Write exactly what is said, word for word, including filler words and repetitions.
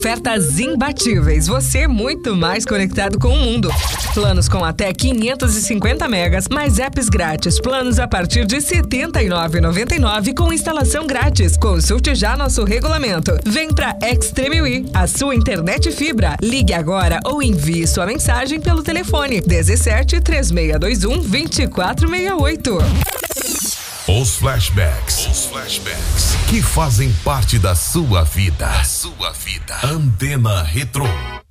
Ofertas imbatíveis, você muito mais conectado com o mundo. Planos com até quinhentos e cinquenta megas, mais apps grátis. Planos a partir de setenta e nove reais e noventa e nove centavos com instalação grátis. Consulte já nosso regulamento. Vem pra Extreme We, a sua internet fibra. Ligue agora ou envie sua mensagem pelo telefone dezessete, três seis dois um, vinte e quatro sessenta e oito. Os flashbacks. Os flashbacks que fazem parte da sua vida. A sua vida. Antena Retrô.